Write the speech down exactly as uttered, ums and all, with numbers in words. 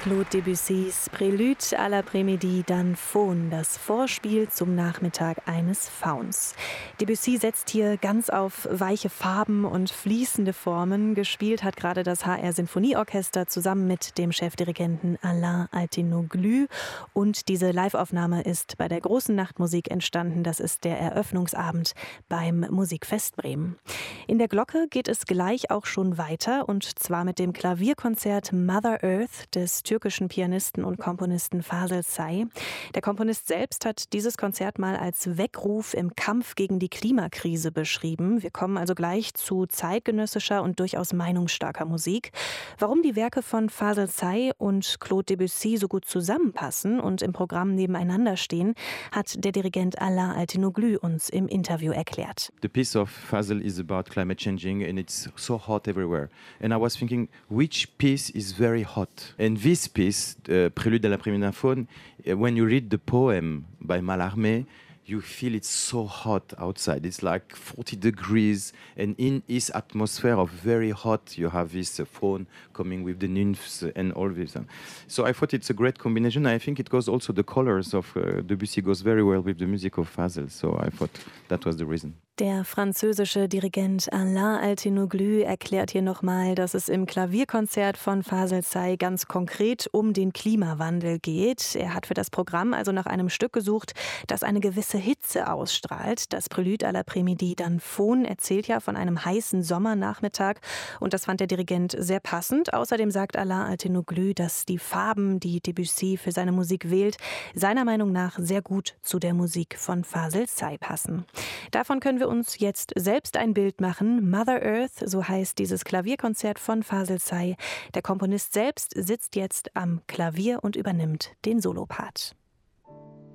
Claude Debussys Prélude à l'après-midi d'un Faun, das Vorspiel zum Nachmittag eines Fauns. Debussy setzt hier ganz auf weiche Farben und fließende Formen. Gespielt hat gerade das H R-Sinfonieorchester zusammen mit dem Chefdirigenten Alain Altinoglu. Und diese Liveaufnahme ist bei der Großen Nachtmusik entstanden. Das ist der Eröffnungsabend beim Musikfest Bremen. In der Glocke geht es gleich auch schon weiter, und zwar mit dem Klavierkonzert Mother Earth des türkischen Pianisten und Komponisten Fasıl Say. Der Komponist selbst hat dieses Konzert mal als Weckruf im Kampf gegen die Klimakrise beschrieben. Wir kommen also gleich zu zeitgenössischer und durchaus meinungsstarker Musik. Warum die Werke von Fasıl Say und Claude Debussy so gut zusammenpassen und im Programm nebeneinander stehen, hat der Dirigent Alain Altinoglu uns im Interview erklärt. The piece of Fasıl is about climate changing and it's so hot everywhere. And I was thinking, which piece is very hot? And this piece, uh, Prélude à l'après-midi d'un Faun, uh, when you read the poem by Mallarmé, you feel it's so hot outside. It's like forty degrees, and in this atmosphere of very hot, you have this uh, faun coming with the nymphs and all this. So I thought it's a great combination. I think it goes also, the colors of uh, Debussy goes very well with the music of Fasıl. So I thought that was the reason. Der französische Dirigent Alain Altinoglu erklärt hier nochmal, dass es im Klavierkonzert von Fasıl Say ganz konkret um den Klimawandel geht. Er hat für das Programm also nach einem Stück gesucht, das eine gewisse Hitze ausstrahlt. Das Prélude à l'après-midi d'un Faun erzählt ja von einem heißen Sommernachmittag, und das fand der Dirigent sehr passend. Außerdem sagt Alain Altinoglu, dass die Farben, die Debussy für seine Musik wählt, seiner Meinung nach sehr gut zu der Musik von Fasıl Say passen. Davon können wir uns jetzt selbst ein Bild machen. Mother Earth, so heißt dieses Klavierkonzert von Fasıl Say. Der Komponist selbst sitzt jetzt am Klavier und übernimmt den Solopart.